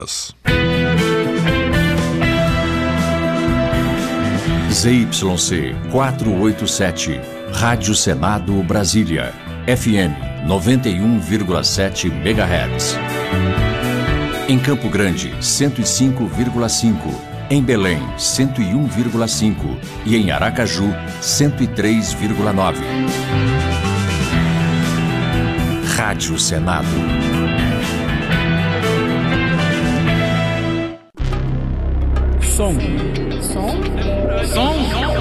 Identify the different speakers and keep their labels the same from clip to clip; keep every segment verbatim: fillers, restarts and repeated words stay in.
Speaker 1: Z Y C quatrocentos e oitenta e sete, Rádio Senado Brasília, F M noventa e um vírgula sete megahertz. Em Campo Grande, cento e cinco vírgula cinco. Em Belém, cento e um vírgula cinco. E em Aracaju, cento e três vírgula nove. Rádio Senado.
Speaker 2: Som.
Speaker 3: Som?
Speaker 2: Som.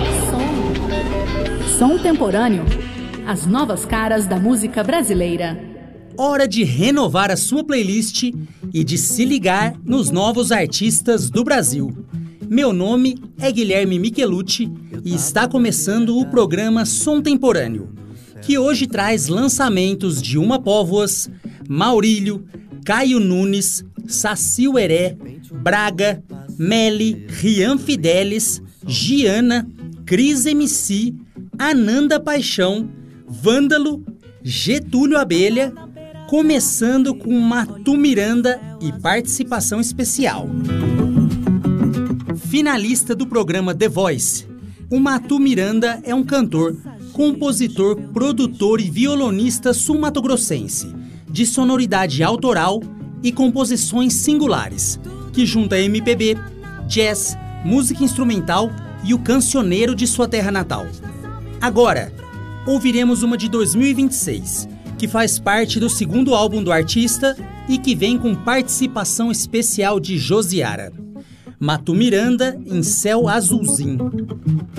Speaker 3: Som. Som temporâneo. As novas caras da música brasileira.
Speaker 2: Hora de renovar a sua playlist e de se ligar nos novos artistas do Brasil. Meu nome é Guilherme Michelucci e está começando o programa Som Temporâneo, que hoje traz lançamentos de Uma Póvoas, Maurílio, Caio Nunes, Saci Ueré, Braga, Meli, Rian Fidelis, Giana, Cris M C, Ananda Paixão, Vândalo, Getúlio Abelha, começando com Matu Miranda e participação especial. Finalista do programa The Voice, o Matu Miranda é um cantor, compositor, produtor e violonista sul-mato-grossense, de sonoridade autoral e composições singulares, que junta M P B, jazz, música instrumental e o cancioneiro de sua terra natal. Agora, ouviremos uma de dois mil e vinte e seis, que faz parte do segundo álbum do artista e que vem com participação especial de Josiara. Matu Miranda em Céu Azulzinho.